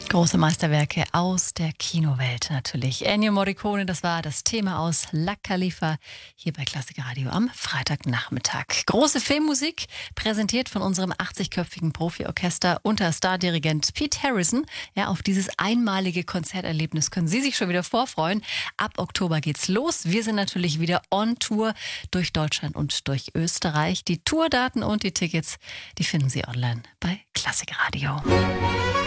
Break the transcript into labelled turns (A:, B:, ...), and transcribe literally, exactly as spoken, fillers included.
A: Große Meisterwerke aus der Kinowelt natürlich. Ennio Morricone, das war das Thema aus La Califa hier bei Klassik Radio am Freitagnachmittag. Große Filmmusik, präsentiert von unserem achtzigköpfigen Profiorchester unter Stardirigent Pete Harrison. Ja, auf dieses einmalige Konzerterlebnis können Sie sich schon wieder vorfreuen. Ab Oktober geht's los. Wir sind natürlich wieder on Tour durch Deutschland und durch Österreich. Die Tourdaten und die Tickets, die finden Sie online bei Klassik Radio.